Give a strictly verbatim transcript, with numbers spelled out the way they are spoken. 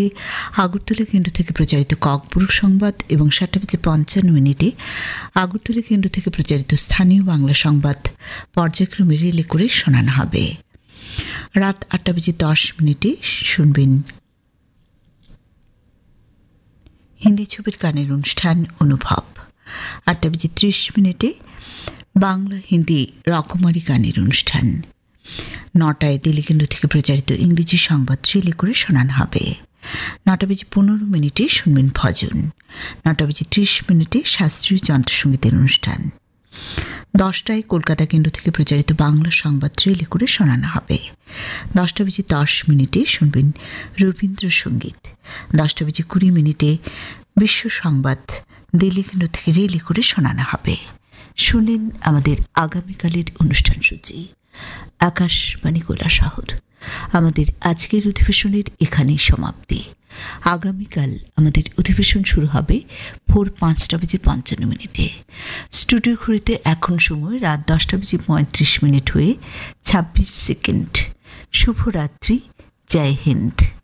মিনিটে আগরতলা কেন্দ্র থেকে প্রচারিত ককবুরুক সংবাদ এবং সাতটা বেজে পঞ্চান্ন মিনিটে আগরতলা কেন্দ্র থেকে প্রচারিত স্থানীয় বাংলা সংবাদ পর্যায়ক্রমে রিলে করে শোনানো হবে। রাত আটটা বেজে দশ মিনিটে শুনবেন হিন্দি ছবির গানের অনুষ্ঠান অনুভব। আটটা বেজে ত্রিশ মিনিটে বাংলা হিন্দি রকমারি গানের অনুষ্ঠান। নটায় দিল্লি কেন্দ্র থেকে প্রচারিত ইংরেজি সংবাদ রিলে করে শোনানো হবে। নটা বেজে পনেরো মিনিটে শুনবেন ভজন। নটা বেজে ত্রিশ মিনিটে শাস্ত্রীয় যন্ত্রসঙ্গীতের অনুষ্ঠান। দশটায় কলকাতা কেন্দ্র থেকে প্রচারিত বাংলা সংবাদ রিলে করে শোনানো হবে। দশটা বেজে দশ মিনিটে শুনবেন রবীন্দ্রসঙ্গীত। দশটা বেজে কুড়ি মিনিটে বিশ্ব সংবাদ দিল্লি কেন্দ্র থেকে রিলে করে শোনানো হবে। শুনেন আমাদের আগামীকালের অনুষ্ঠান সূচি। আকাশবাণী কৈলাসহর। আমাদের আজকের অধিবেশনের এখানেই সমাপ্তি। আগামীকাল আমাদের অধিবেশন শুরু হবে ভোর পাঁচটা বেজে পঞ্চান্ন মিনিটে। স্টুডিও ঘড়িতে এখন সময় রাত দশটা বেজে পঁয়ত্রিশ মিনিট হয়ে ছাব্বিশ সেকেন্ড। শুভরাত্রি। জয় হিন্দ।